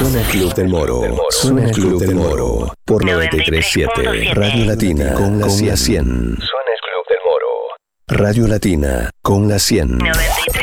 Suena Club del Moro. Suena Club del Moro. Por 93.7. Radio Latina con la 100. Suena el Club del Moro. Radio Latina con la 100. 93.